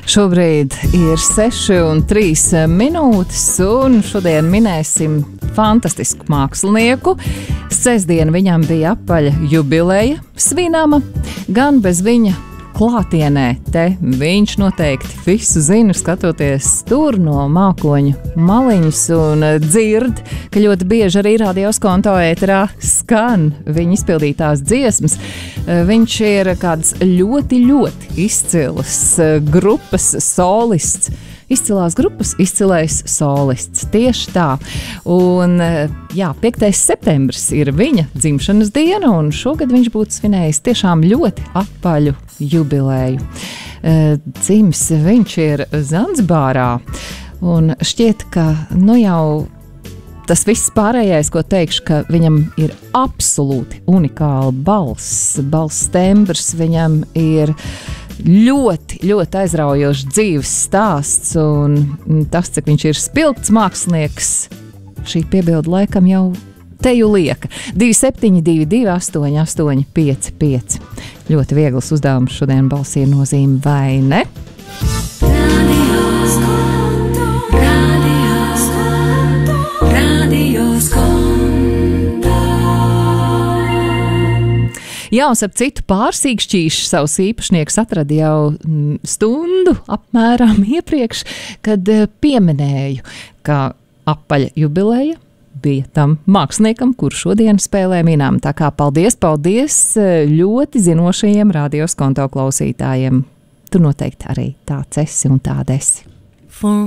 Šobrīd ir 6:03, un šodien minēsim fantastisku mākslinieku. Sestdien viņam bija apaļa jubileja svinama, gan bez viņa klātienē. Te viņš noteikti visu zina, skatoties tur no mākoņu maliņas un dzird, ka ļoti bieži arī radios konto ēterā skan viņa izpildītās dziesmas. Viņš ir kāds ļoti izcils grupas solists. Izcilās grupas, izcilais solists. Tieši tā. Un, jā, 5. septembris ir viņa dzimšanas diena, un šogad viņš būtu svinējis tiešām ļoti apaļu jubileju. Dzimis viņš ir Zanzibārā, un šķiet, ka jau tas viss pārējais, ko teikšu, ka viņam ir absolūti unikāla balss tembrs, viņam ir ļoti aizraujošs dzīves stāsts, un tas, cik viņš ir spilgts mākslinieks, šī piebilde laikam jau teju lieka. 272 855. Ļoti viegls uzdevums šodien balsī ir nozīme, vai ne? Jā, un ap citu pārsīkšķīšu savus īpašniekus atrada jau stundu apmēram iepriekš, kad pieminēju, ka apaļa jubileja bija tam māksliniekam, kurš šodien spēlē minām. Tā kā paldies ļoti zinošajiem radios konto klausītājiem. Tu noteikti arī tāds esi un tāda esi.